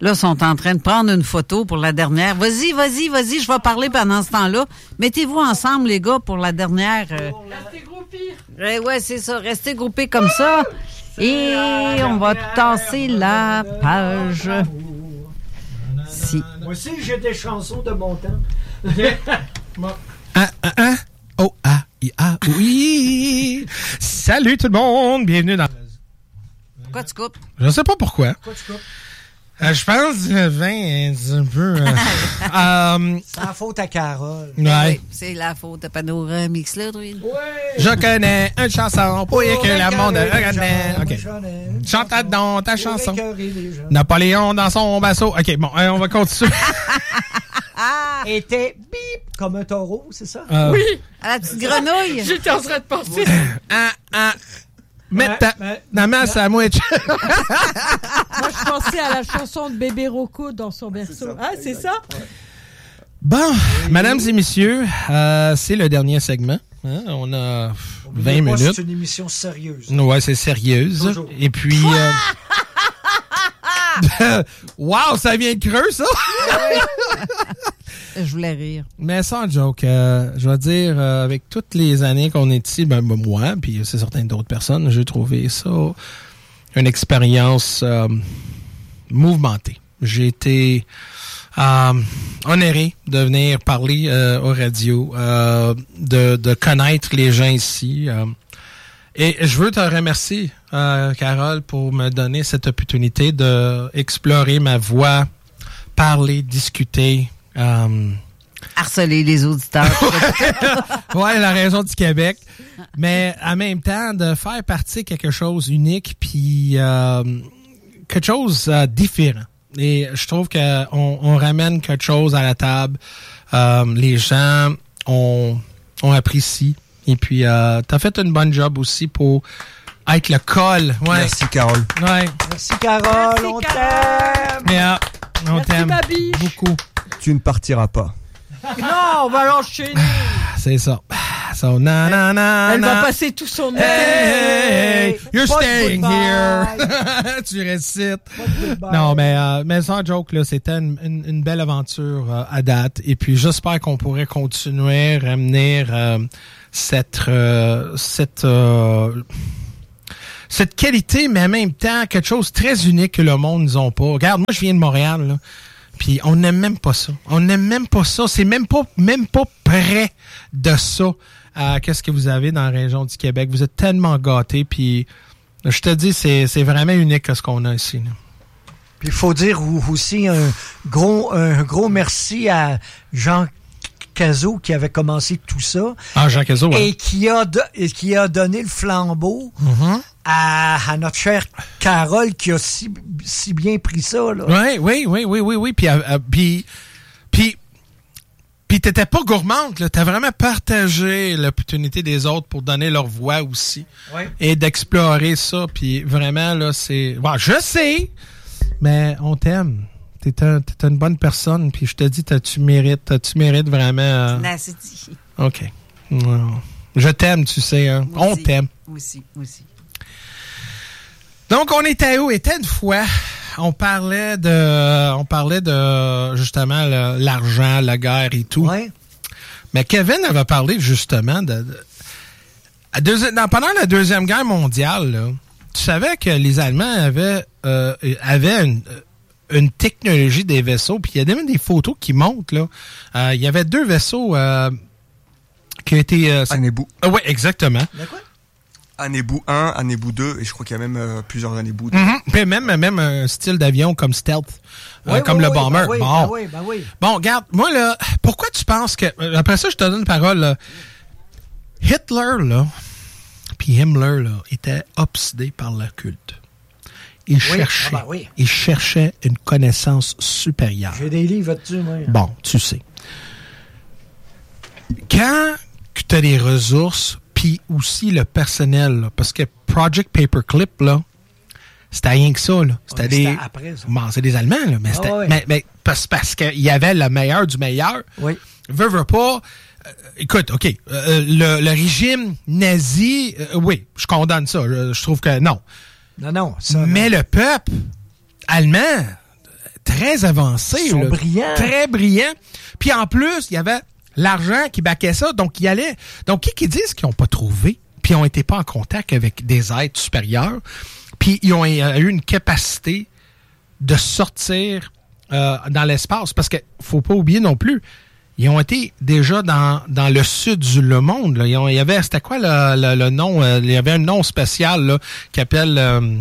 Là, sont en train de prendre une photo pour la dernière. Vas-y, je vais parler pendant ce temps-là. Mettez-vous ensemble, les gars, pour la dernière. Restez groupés. Ouais, c'est ça. Restez groupés comme ça. Et on va tasser la page. Si. Moi aussi, j'ai des chansons de mon temps. Oui. Salut tout le monde, bienvenue dans... Pourquoi tu coupes? Je sais pas pourquoi. Pourquoi tu coupes? Je pense que le vin est un peu... C'est la faute à Carole. Ouais. Oui, c'est la faute à Panoramique, là, oui. Je connais une chanson pour que le monde regarde. OK. Chante donc ta chanson. Napoléon dans son bateau. OK, bon, on va continuer. Était bip comme un taureau, c'est ça? Oui. À la petite grenouille. J'étais en train de penser. Mets ta masse à mouche. Moi, je pensais à la chanson de Bébé Rocco dans son berceau. C'est ça? Ouais. Bon, mesdames et messieurs, c'est le dernier segment. Hein? On a 20 minutes. C'est une émission sérieuse. Ouais, c'est sérieuse. Toujours. Et puis... wow, ça vient de creux, ça! Je voulais rire. Mais sans joke, je vais dire, avec toutes les années qu'on est ici, moi, puis c'est certain d'autres personnes, j'ai trouvé ça une expérience mouvementée. J'ai été honoré de venir parler aux radios, de connaître les gens ici. Et je veux te remercier, Carole, pour me donner cette opportunité d'explorer ma voix, parler, discuter. Harceler les auditeurs. Ouais, la raison du Québec. Mais en même temps, de faire partie de quelque chose unique, puis quelque chose différent. Et je trouve qu'on ramène quelque chose à la table. Les gens ont apprécié. Et puis, t'as fait une bonne job aussi pour être le col. Ouais. Merci, Carole. Ouais. Merci, Carole. Merci, On Carole. t'aime. Yeah, on Merci, t'aime ma biche. beaucoup. Tu ne partiras pas. Non, on va l'enchaîner. C'est ça. So, na. Elle va passer tout son été. Hey, you're Pas de staying goodbye. here. Tu restes ici. Non, mais sans joke, là, c'était une belle aventure à date. Et puis, j'espère qu'on pourrait continuer à ramener cette qualité, mais en même temps, quelque chose de très unique que le monde nous a pas. Regarde, moi, je viens de Montréal, là. Puis on n'aime même pas ça. On n'aime même pas ça. C'est même pas près de ça. Qu'est-ce que vous avez dans la région du Québec? Vous êtes tellement gâtés. Puis je te dis, c'est vraiment unique ce qu'on a ici. Là. Puis il faut dire aussi un gros merci à Jean Cazot qui avait commencé tout ça. Ah, Jean Cazot, ouais. Et qui a donné le flambeau à notre chère Carole qui a si bien pris ça. Là. Oui. Puis t'étais pas gourmande, là. T'as vraiment partagé l'opportunité des autres pour donner leur voix aussi. Ouais. Et d'explorer ça. Puis vraiment, là, c'est... Bon, je sais, mais on t'aime. T'es une bonne personne. Puis je te dis, tu mérites vraiment... C'est dit. OK. Je t'aime, tu sais. Hein? On t'aime. Aussi. Donc, on était où? Était une fois, on parlait de justement l'argent, la guerre et tout. Ouais. Mais Kevin avait parlé justement pendant la Deuxième Guerre mondiale, là, tu savais que les Allemands avaient une technologie des vaisseaux, puis il y a même des photos qui montrent, là. Il y avait 2 vaisseaux qui ont été... Annebu. Oui, exactement. De quoi? Annebu 1, Annebu 2, et je crois qu'il y a même plusieurs Annebu 2. Puis même un style d'avion comme stealth, comme le bomber. Ben oui. Bon, regarde, moi, là, pourquoi tu penses que... Après ça, je te donne une parole, là. Hitler, là, puis Himmler, là, était obsédé par le culte. Il cherchait une connaissance supérieure. J'ai des livres là-dessus, moi. Bon, tu sais. Quand tu as des ressources, puis aussi le personnel, là, parce que Project Paperclip, là, c'était rien que ça, là. C'était après, ça. Bon, c'est des Allemands, là, mais mais parce qu'il y avait le meilleur du meilleur. Oui. Veux pas... écoute, OK, le régime nazi, oui, je condamne ça. Je trouve que non. Non, ça... Mais le peuple allemand très avancé. Ils sont là, brillants. Très brillants. Puis en plus, il y avait l'argent qui baquait ça, donc il allait. Donc, qui disent qu'ils n'ont pas trouvé, puis ils n'ont été pas en contact avec des êtres supérieurs, puis ils ont eu une capacité de sortir dans l'espace. Parce que faut pas oublier non plus, ils ont été déjà dans le sud du monde. Là. Il y avait, c'était quoi le nom? Il y avait un nom spécial là, qui appelle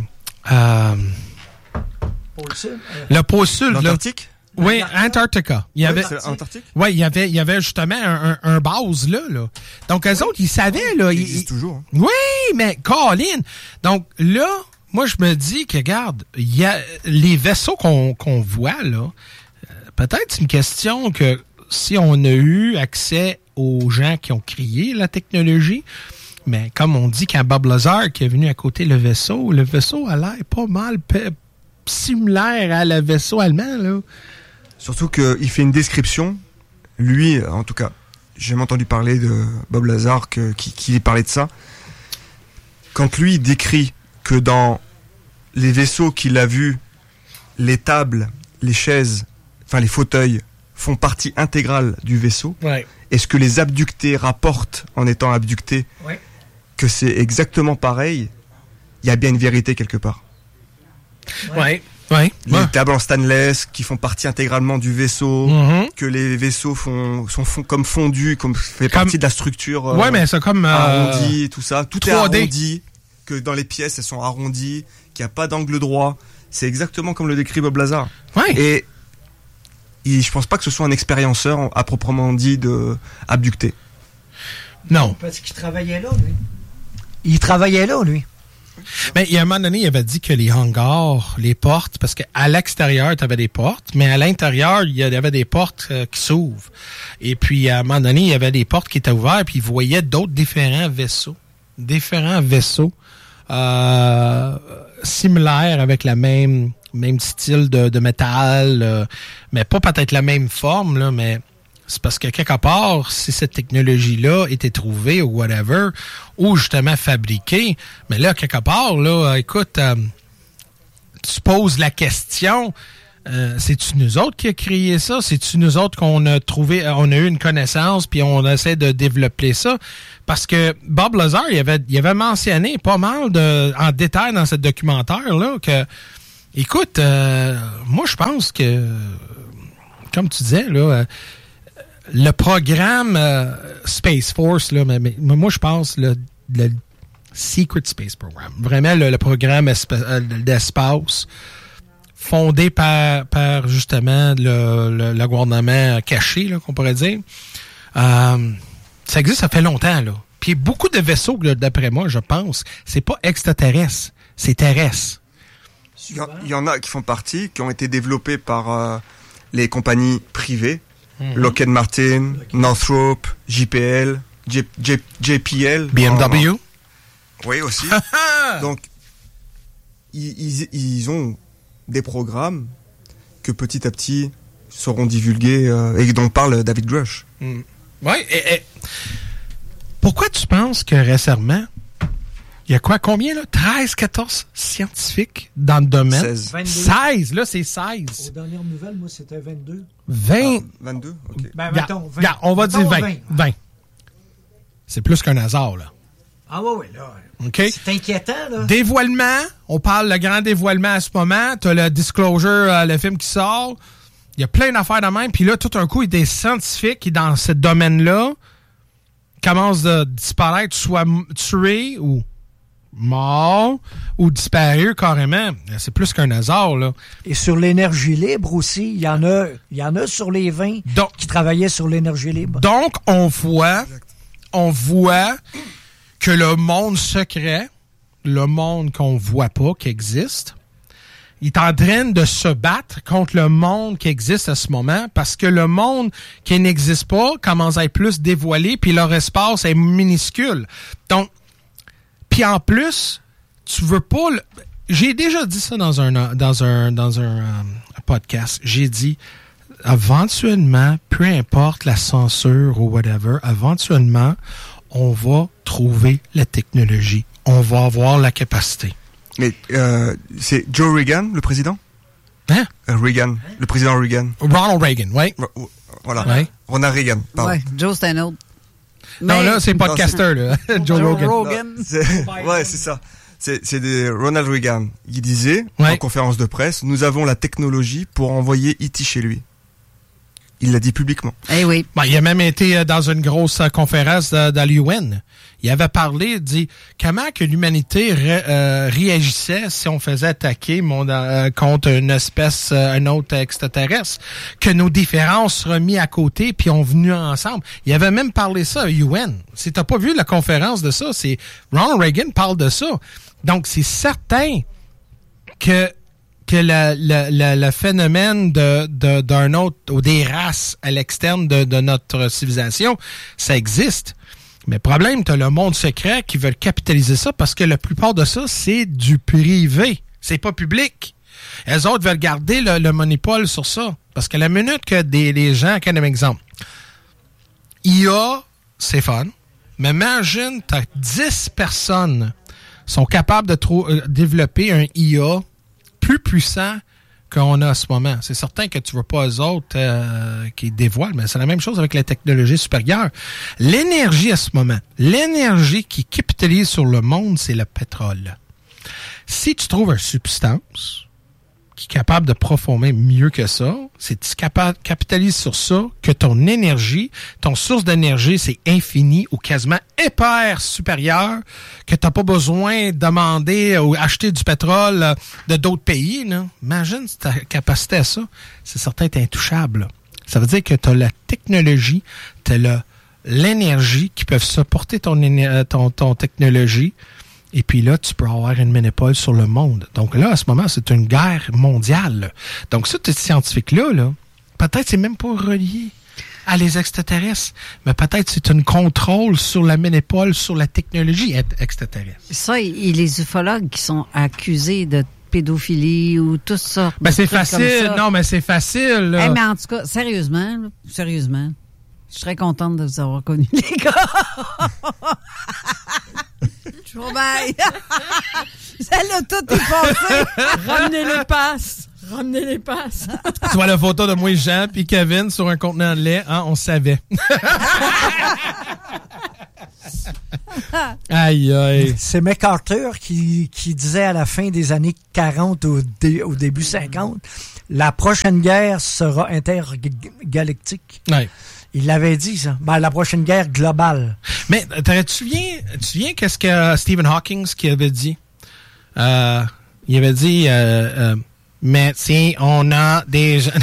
Pôle Sud, le pôle sud. L'Antarctique? Oui, Antarctica. Il y avait, c'est l'Antarctique? ouais, il y avait justement un base là. Donc, eux autres, ils savaient, là. Il existe toujours. Hein. Oui, mais Colin. Donc, là, moi, je me dis que, regarde, il y a les vaisseaux qu'on voit, là. Peut-être c'est une question que si on a eu accès aux gens qui ont créé la technologie, mais comme on dit quand Bob Lazar qui est venu à côté le vaisseau a l'air pas mal similaire à le vaisseau allemand, là. Surtout qu'il fait une description, lui, en tout cas, j'ai jamais entendu parler de Bob Lazar qui parlait de ça. Quand lui décrit que dans les vaisseaux qu'il a vus, les tables, les chaises, enfin les fauteuils font partie intégrale du vaisseau, Ouais. et ce que les abductés rapportent en étant abductés, Ouais. que c'est exactement pareil, il y a bien une vérité quelque part. Ouais. Ouais. Les tables en stainless qui font partie intégralement du vaisseau, Mhm. que les vaisseaux sont comme fondus, comme fait partie de la structure Ouais, mais c'est comme arrondie, tout ça. Tout est 3D. arrondi, que dans les pièces, elles sont arrondies, qu'il n'y a pas d'angle droit. C'est exactement comme le décrit Bob Lazar. ouais. Et je pense pas que ce soit un expérienceur à proprement dit de abducté. Non. Parce qu'il travaillait là, lui. Il travaillait là, lui. Mais il y a un moment donné, il avait dit que les hangars, les portes, parce qu'à l'extérieur, tu avais des portes, mais à l'intérieur, il y avait des portes qui s'ouvrent. Et puis, à un moment donné, il y avait des portes qui étaient ouvertes, puis il voyait d'autres différents vaisseaux. Similaires avec la même style de métal, mais pas peut-être la même forme, là, mais c'est parce que quelque part, si cette technologie-là était trouvée ou whatever, ou justement fabriquée, mais là, quelque part, là, écoute, tu poses la question, c'est-tu nous autres qui a créé ça? C'est-tu nous autres qu'on a trouvé, on a eu une connaissance, puis on essaie de développer ça? Parce que Bob Lazar, il avait mentionné pas mal en détail dans ce documentaire-là que, écoute, moi, je pense que, comme tu disais, là, le programme Space Force, là, mais moi, je pense le Secret Space Program, vraiment le programme d'espace fondé par justement le gouvernement caché, là, qu'on pourrait dire. Ça existe, ça fait longtemps, là. Puis beaucoup de vaisseaux, là, d'après moi, je pense, c'est pas extraterrestre, c'est terrestre. Il y en a qui font partie, qui ont été développés par les compagnies privées. Lockheed Martin, Northrop, JPL, JPL. BMW. Oui, aussi. Donc, ils ont des programmes que petit à petit seront divulgués et dont parle David Grush. Oui. Et pourquoi tu penses que récemment, il y a combien, là? 13, 14 scientifiques dans le domaine? 16. 22. 16, là, c'est 16. Aux dernières nouvelles, moi, c'était 22. 20. 22? OK. Ben, mettons, 20. Regarde, on va dire 20. 20. C'est plus qu'un hasard, là. Ah ouais, là. OK? C'est inquiétant, là. Dévoilement. On parle le grand dévoilement à ce moment. T'as le Disclosure, le film qui sort. Il y a plein d'affaires de même. Puis là, tout un coup, il y a des scientifiques qui, dans ce domaine-là, commencent à disparaître, soit tués ou morts ou disparus carrément. C'est plus qu'un hasard, là. Et sur l'énergie libre aussi, il y en a sur les 20 Donc, qui travaillaient sur l'énergie libre. Donc, on voit que le monde secret, le monde qu'on voit pas, qui existe, il est en train de se battre contre le monde qui existe à ce moment parce que le monde qui n'existe pas commence à être plus dévoilé puis leur espace est minuscule. Donc, puis en plus, tu veux pas... J'ai déjà dit ça dans un podcast. J'ai dit, éventuellement, peu importe la censure ou whatever, éventuellement, on va trouver la technologie. On va avoir la capacité. Mais c'est Joe Reagan, le président? Hein? Reagan, le président Reagan. Ronald Reagan, oui. Voilà. Ouais. Ronald Reagan, pardon. Ouais, Joe Stanhope. Non, là, c'est podcaster, là. Joe Rogan. Rogan. Ouais, c'est ça. C'est Ronald Reagan. Il disait, en conférence de presse, nous avons la technologie pour envoyer E.T. chez lui. Il l'a dit publiquement. Eh oui. Ben, il a même été dans une grosse conférence dans l'UN. Il avait parlé, dit comment que l'humanité réagissait si on faisait attaquer contre une espèce, un autre extraterrestre, que nos différences seraient mises à côté puis on venait ensemble. Il avait même parlé ça à UN. Si t'as pas vu la conférence de ça, c'est Ronald Reagan parle de ça. Donc c'est certain que le phénomène d'un autre ou des races à l'externe de notre civilisation, ça existe. Mais problème, t'as le monde secret qui veut capitaliser ça parce que la plupart de ça, c'est du privé. C'est pas public. Les autres veulent garder le monopole sur ça. Parce que la minute que les gens, quel exemple? IA, c'est fun. Mais imagine, t'as 10 personnes sont capables de développer un IA plus puissant qu'on a en ce moment. C'est certain que tu veux pas eux autres qui dévoilent, mais c'est la même chose avec la technologie supérieure. L'énergie à ce moment, l'énergie qui capitalise sur le monde, c'est le pétrole. Si tu trouves une substance qui est capable de performer mieux que ça, c'est tu capitalises sur ça, que ton énergie, ton source d'énergie, c'est infini ou quasiment hyper supérieur, que tu n'as pas besoin de demander ou acheter du pétrole de d'autres pays. Là. Imagine si ta capacité à ça, c'est certain que tu es intouchable. Là. Ça veut dire que tu as la technologie, tu as l'énergie qui peuvent supporter ton technologie. Et puis là, tu peux avoir une monopole sur le monde. Donc là, à ce moment, c'est une guerre mondiale. Là. Donc ça, ces scientifiques-là, peut-être c'est même pas relié à les extraterrestres, mais peut-être c'est un contrôle sur la monopole, sur la technologie extraterrestre. Ça, et les ufologues qui sont accusés de pédophilie ou tout ça. Ben c'est facile. Non, mais c'est facile. Là. Mais en tout cas, sérieusement, je serais contente de vous avoir connus, les gars. Je vous remercie. Celle-là, tout est passé. Ramenez les passes. Ramenez les passes. Tu vois la photo de moi et Jean puis Kevin sur un contenant de lait, hein, on savait. Aïe, aïe. C'est MacArthur qui disait à la fin des années 40 au début 50, la prochaine guerre sera intergalactique. Ouais. Il l'avait dit, ça. Ben, la prochaine guerre globale. Mais, tu te souviens qu'est-ce que Stephen Hawking qui avait dit? Il avait dit, mais si on a des gens...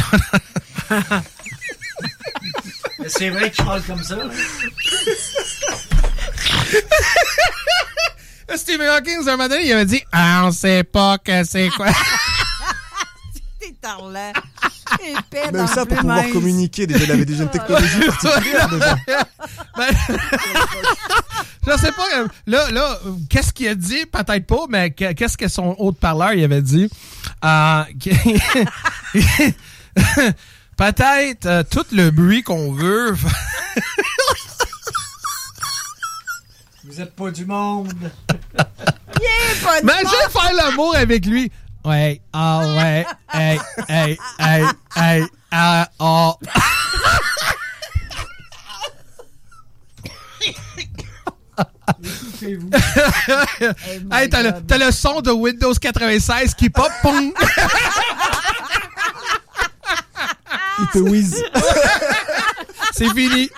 C'est vrai qu'il parle comme ça. Stephen Hawking, un moment donné, il avait dit, on sait pas que c'est quoi. T'es tarlant. Même ça, pour pouvoir communiquer, déjà, il avait déjà une technologie particulière, déjà. Ben, je sais pas, là, qu'est-ce qu'il a dit? Peut-être pas, mais qu'est-ce que son haut-parleur, il avait dit? Peut-être tout le bruit qu'on veut. Vous êtes pas du monde. Imagine faire l'amour avec lui. Ouais, ouais, hey, oh. Hey, t'as le son de Windows 96 qui pop, pong. Il te whiz. C'est fini.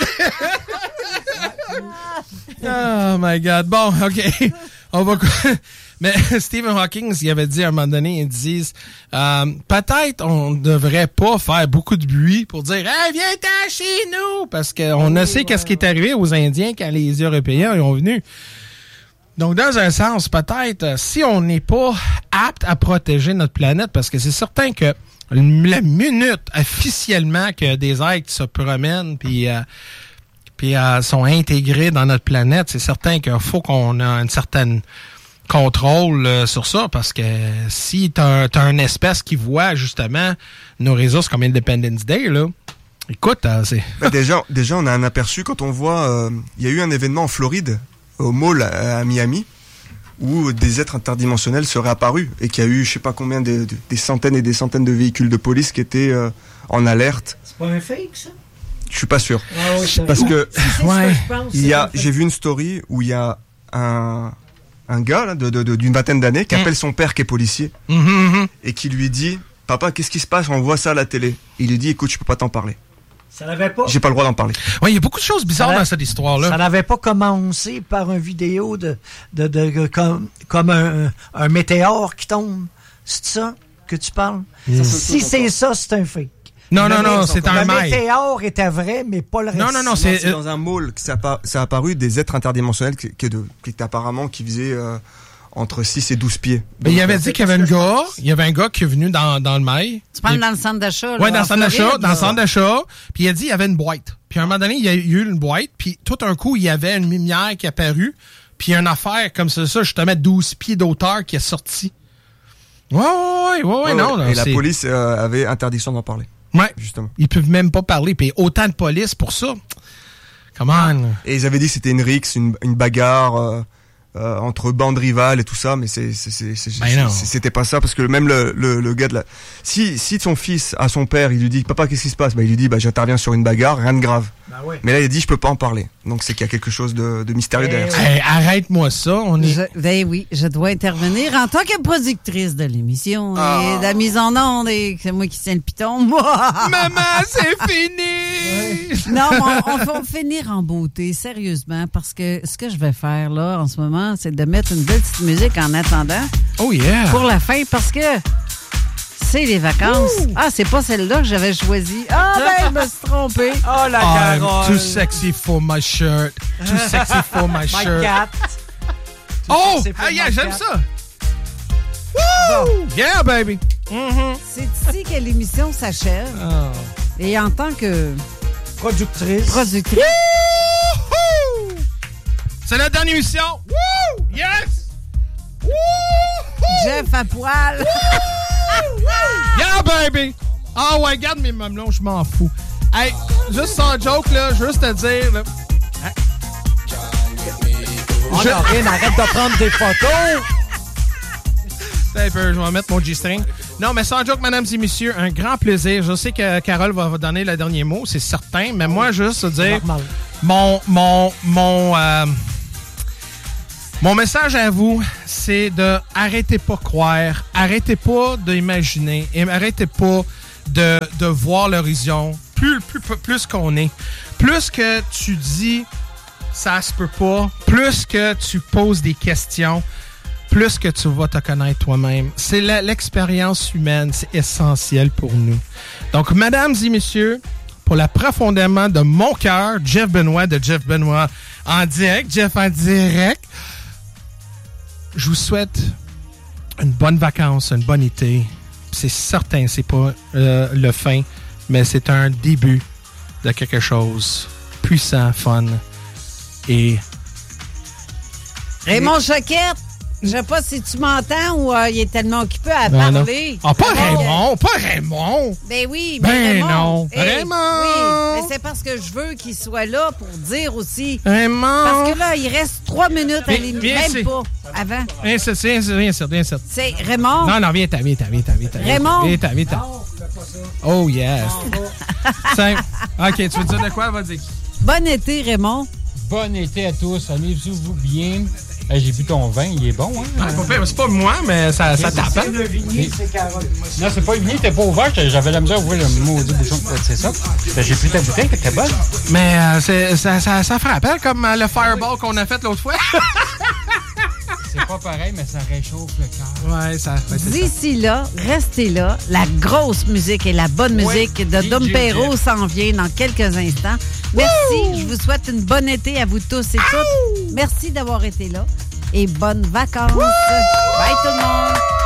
Oh my God. Bon, OK. On va... Mais Stephen Hawking, il avait dit à un moment donné, ils disent peut-être on devrait pas faire beaucoup de bruit pour dire hey, viens-t'en chez nous! Parce qu'on ne sait qu'est-ce qui est arrivé aux Indiens quand les Européens sont venus. Donc, dans un sens, peut-être, si on n'est pas apte à protéger notre planète, parce que c'est certain que la minute officiellement que des êtres se promènent puis sont intégrés dans notre planète, c'est certain qu'il faut qu'on ait une certaine contrôle sur ça, parce que si t'as une espèce qui voit justement nos réseaux comme Independence Day, là, écoute, c'est... Déjà, on a un aperçu quand on voit... Il y a eu un événement en Floride, au mall à Miami, où des êtres interdimensionnels seraient apparus et qu'il y a eu je sais pas combien des centaines et des centaines de véhicules de police qui étaient en alerte. C'est pas un fake, ça? Je suis pas sûr. Ah oui, Parce que ouais. j'ai vu une story où il y a un gars là, d'une vingtaine d'années qui appelle son père qui est policier et qui lui dit « Papa, qu'est-ce qui se passe? On voit ça à la télé. » Il lui dit « Écoute, je peux pas t'en parler. Ça n'avait pas... J'ai pas le droit d'en parler. » Ouais, il y a beaucoup de choses bizarres dans cette histoire-là. Ça n'avait pas commencé par une vidéo comme un météore qui tombe. C'est ça que tu parles? Si c'est ça, c'est un fake. Non, c'est un mail. Le météore était vrai, mais pas le reste. Non, c'est dans un mall que ça a apparu des êtres interdimensionnels qui étaient apparemment qui faisaient entre 6 et 12 pieds. Mais il avait dit qu'il y avait un gars qui est venu dans le mail. Tu parles dans le centre d'achat? Oui, dans le centre d'achat. Puis il a dit qu'il y avait une boîte. Puis à un moment donné, il y a eu une boîte. Puis tout un coup, il y avait une lumière qui est apparue. Puis une affaire comme ça, justement, 12 pieds d'auteur qui est sortie. Ouais, non. Et la police avait interdiction d'en parler. Ouais, justement. Ils peuvent même pas parler. Puis autant de police pour ça. Come on. Et ils avaient dit que c'était une rixe, une bagarre entre bandes rivales et tout ça, mais c'était pas ça parce que même le gars de la si son fils à son père, il lui dit papa qu'est-ce qui se passe, il lui dit j'interviens sur une bagarre, rien de grave. Ouais. Mais là il a dit je peux pas en parler. Donc c'est qu'il y a quelque chose de mystérieux derrière ça. Hey, arrête-moi ça, je dois intervenir en tant que productrice de l'émission et de la mise en onde et c'est moi qui tiens le piton. Maman, c'est fini. Non, on va finir en beauté, sérieusement, parce que ce que je vais faire là en ce moment, c'est de mettre une belle petite musique en attendant. Oh yeah. Pour la fin, parce que c'est les vacances. Ouh. Ah, c'est pas celle-là que j'avais choisie. Ah, je me suis trompée. Oh, la Carole. I'm too sexy for my shirt. Too sexy for my shirt. Cat. Oh, yeah, j'aime ça. Woo! Yeah, baby. C'est ici que l'émission s'achève. Oh. Et en tant que productrice. Woo! C'est la dernière émission. Woo! Yes! Woo! Jeff à poil. Yeah, baby! Ah ouais, regarde mes mamelons, je m'en fous. Hey, juste sans joke, là, juste te dire... Là, rien, arrête de prendre des photos! Un peu, je vais mettre mon G-string. Non, mais sans joke, mesdames et messieurs, un grand plaisir. Je sais que Carole va donner le dernier mot, c'est certain, mais moi, juste dire... Mon message à vous, c'est de arrêtez pas de croire, arrêtez pas d'imaginer, et arrêtez pas de voir l'horizon. Plus qu'on est, plus que tu dis ça se peut pas, plus que tu poses des questions, plus que tu vas te connaître toi-même. C'est l'expérience humaine, c'est essentiel pour nous. Donc, mesdames et messieurs, pour la profondément de mon cœur, Jeff Benoît de Jeff Benoît en direct, Jeff en direct. Je vous souhaite une bonne vacance, une bonne été. C'est certain, c'est pas le fin, mais c'est un début de quelque chose puissant, fun et... Raymond Choquette, je sais pas si tu m'entends ou il est tellement occupé à parler. Ah, pas Raymond, pas Raymond. Ben oui, ben Raymond. Non. Raymond. Oui, mais c'est parce que je veux qu'il soit là pour dire aussi. Raymond. Parce que là, il reste 3 minutes à l'émission. Même pas avant. Viens, c'est Raymond. Non, viens. Raymond. Viens. Oh, yes. OK, tu veux dire de quoi? Vas-y. Bon été, Raymond. Bon été à tous. Amusez-vous bien. J'ai bu ton vin, il est bon, hein? C'est pas moi, mais ça tape. C'est le vignier, c'est Carole. Non, c'est pas le vignier, t'es pas ouvert. J'avais la misère à ouvrir le maudit bouchon. C'est ça. J'ai pris ta bouteille, t'es bonne. Mais ça frappe, hein, comme le fireball qu'on a fait l'autre fois. C'est pas pareil, mais ça réchauffe le cœur. Ouais, ça. D'ici là, restez là. La grosse musique et la bonne musique de Dom Perrault s'en vient dans quelques instants. Merci. Je vous souhaite une bonne été à vous tous et toutes. Merci d'avoir été là. Et bonnes vacances. Bye tout le monde.